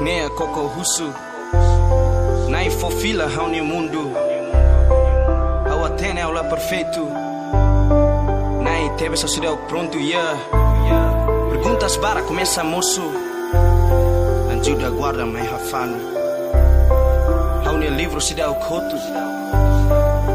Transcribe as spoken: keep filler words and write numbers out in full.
Guiné, Coco Russo. Na infofila, Raoni Mundo. Ao Atene, aula perfeito. Na teve essa cidade pronto, yeah. Perguntas para começa moço. Anjo da guarda, mais rafano. Raoni livro, cidade Coto.